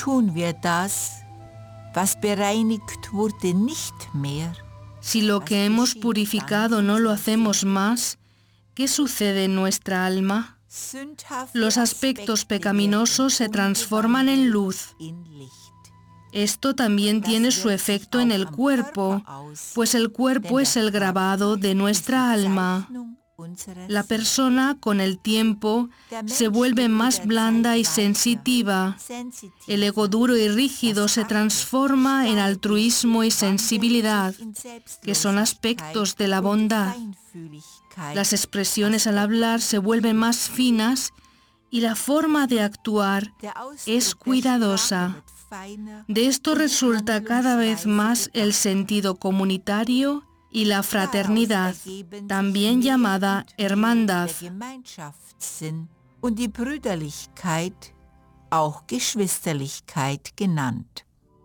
tun wir das, was bereinigt wurde, nicht mehr. Si lo que hemos purificado no lo hacemos más, ¿qué sucede en nuestra alma? Los aspectos pecaminosos se transforman en luz. Esto también tiene su efecto en el cuerpo, pues el cuerpo es el grabado de nuestra alma. La persona, con el tiempo, se vuelve más blanda y sensitiva. El ego duro y rígido se transforma en altruismo y sensibilidad, que son aspectos de la bondad. Las expresiones al hablar se vuelven más finas y la forma de actuar es cuidadosa. De esto resulta cada vez más el sentido comunitario y la fraternidad, también llamada hermandad. Und die Brüderlichkeit, auch Geschwisterlichkeit genannt.